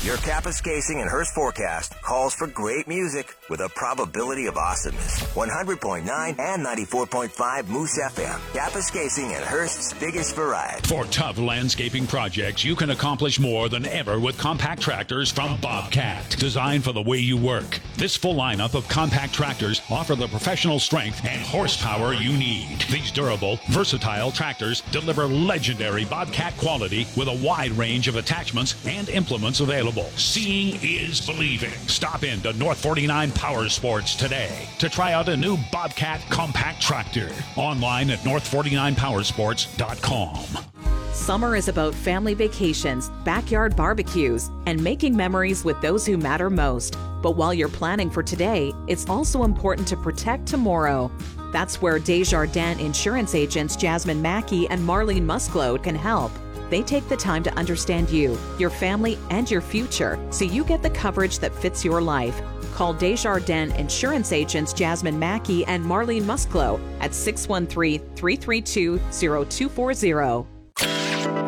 Your Kapuskasing and Hearst forecast calls for great music with a probability of awesomeness. 100.9 and 94.5 Moose FM. Kapuskasing and Hearst's biggest variety. For tough landscaping projects, you can accomplish more than ever with compact tractors from Bobcat. Designed for the way you work. This full lineup of compact tractors offer the professional strength and horsepower you need. These durable, versatile tractors deliver legendary Bobcat quality with a wide range of attachments and implements available. Seeing is believing. Stop in to North 49 Power Sports today to try out a new Bobcat compact tractor. Online at north49powersports.com. Summer is about family vacations, backyard barbecues, and making memories with those who matter most. But while you're planning for today, it's also important to protect tomorrow. That's where Desjardins insurance agents Jasmine Mackey and Marlene Musclo can help. They take the time to understand you, your family, and your future so you get the coverage that fits your life. Call Desjardins insurance agents Jasmine Mackey and Marlene Musclo at 613-332-0240.